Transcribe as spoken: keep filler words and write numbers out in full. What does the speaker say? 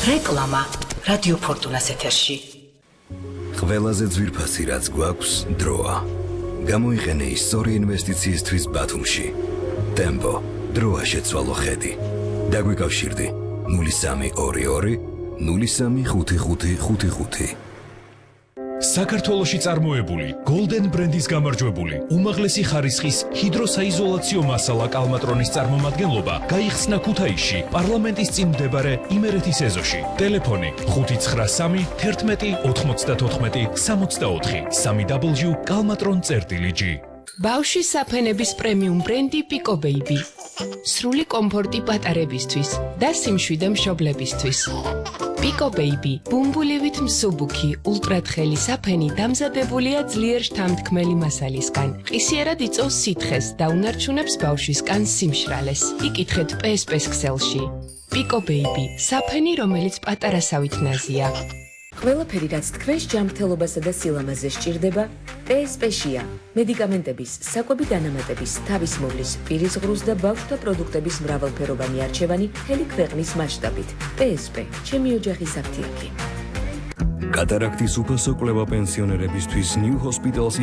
რეკლამა რადიო ფორტუნას ეთერში. ყველაზე ძვირფასი რაც გვაქვს დროა. გამოიყენე ის სწორი ინვესტიციისთვის ბათუმში. ტემპო, დროა შეცვალო ხედი. დაგვიკავშირდი ნული სამი ორი ორი ნული სამი ხუთი ხუთი ხუთი ხუთი. საქართველოში წარმოებული Golden ბრენდის გამარჯვებული უმაღლესი ხარისხის ჰიდროსაიზოლაციო მასალა კალმატრონის წარმომადგენლობა გაიხსნა ქუთაისში პარლამენტის წინ მდებარე იმერეთის ეზოში. ტელეფონი ხუთი ცხრა სამი თერთმეტი ოთხმოცდათოთხმეტი სამოცდაოთხი სამი დაბლიუ კალმატრონ წერტილი ჯი. ბავშვის საფენების პრემიუმ ბრენდი Pico Baby. სრული კომფორტი პატარებისთვის და სიმშვიდე მშობლებისთვის. Pico Baby, ბუმბულივით მსუბუქი, ულტრათხელი საფენი დამზადებულია ძლიერ შთამთქმელი მასალისგან. ყისიერად იწვევს სითხეს და უნარჩუნებს ბავშვის კანს სიმშრალეს. იკითხეთ პე ეს პე-ს ქსელში. Pico Baby, საფენი, რომელიც პატარასავით ნაზია. ყველაფერი, რაც თქვენს ჯანმრთელობასა და სილამაზე სჭირდება, პე ეს პე-შია. მედიკამენტების, საკვები დანამატების, თავისმოვლის, პირის ღრუს და ბავშვთა პროდუქტების მრავალფეროვანი არჩევანი მთელი ქვეყნის მასშტაბით. პე ეს პე, ჩემი ოჯახის აფთიაქი. კატარაქტის უფასო კვლევა პენსიონერებისთვის New Hospitals